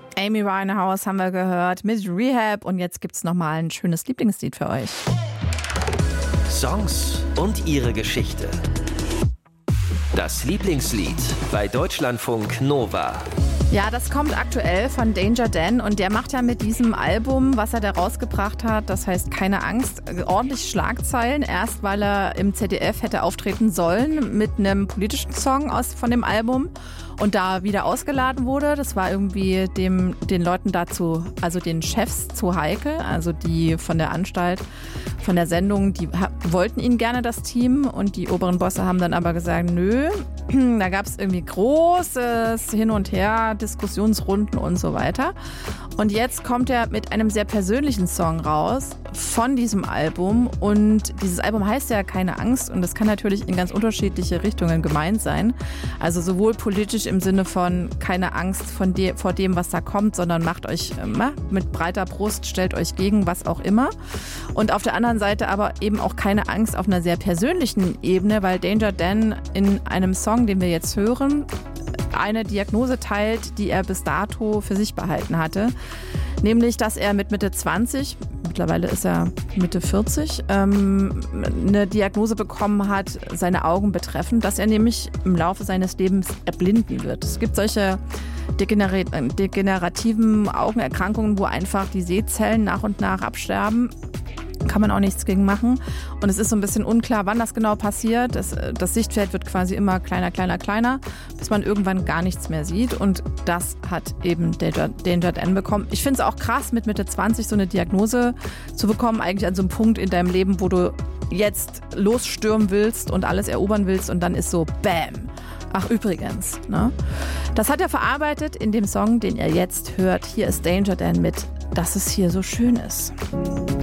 Amy Winehouse haben wir gehört mit Rehab und jetzt gibt's nochmal ein schönes Lieblingslied für euch. Songs und ihre Geschichte. Das Lieblingslied bei Deutschlandfunk Nova. Ja, das kommt aktuell von Danger Dan und der macht ja mit diesem Album, was er da rausgebracht hat, das heißt Keine Angst, ordentlich Schlagzeilen. Erst, weil er im ZDF hätte auftreten sollen mit einem politischen Song von dem Album und da wieder ausgeladen wurde. Das war irgendwie den Leuten dazu, also den Chefs zu heikel, also die von der Anstalt, von der Sendung, die wollten ihn gerne, das Team, und die oberen Bosse haben dann aber gesagt, nö. Da gab es irgendwie großes Hin und Her, Diskussionsrunden und so weiter. Und jetzt kommt er mit einem sehr persönlichen Song raus von diesem Album. Und dieses Album heißt ja Keine Angst und das kann natürlich in ganz unterschiedliche Richtungen gemeint sein. Also sowohl politisch im Sinne von keine Angst vor dem, was da kommt, sondern macht euch mit breiter Brust, stellt euch gegen, was auch immer. Und auf der anderen Seite aber eben auch keine Angst auf einer sehr persönlichen Ebene, weil Danger Dan in einem Song, den wir jetzt hören, eine Diagnose teilt, die er bis dato für sich behalten hatte. Nämlich, dass er mit Mitte 20, mittlerweile ist er Mitte 40, eine Diagnose bekommen hat, seine Augen betreffend, dass er nämlich im Laufe seines Lebens erblinden wird. Es gibt solche degenerativen Augenerkrankungen, wo einfach die Sehzellen nach und nach absterben. Kann man auch nichts gegen machen. Und es ist so ein bisschen unklar, wann das genau passiert. Das Sichtfeld wird quasi immer kleiner, kleiner, kleiner, bis man irgendwann gar nichts mehr sieht. Und das hat eben Danger Dan bekommen. Ich finde es auch krass, mit Mitte 20 so eine Diagnose zu bekommen, eigentlich an so einem Punkt in deinem Leben, wo du jetzt losstürmen willst und alles erobern willst und dann ist so BÄM. Ach, übrigens, ne? Das hat er verarbeitet in dem Song, den ihr jetzt hört. Hier ist Danger Dan mit Dass es hier so schön ist.